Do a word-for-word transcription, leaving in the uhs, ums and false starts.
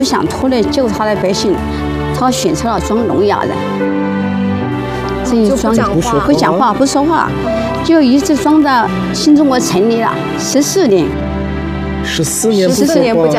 想拖累救他的百姓，他选择了装聋哑人，这一装不说不讲话不说话，就一直装到新中国成立了十四年， 十四年不十四年不讲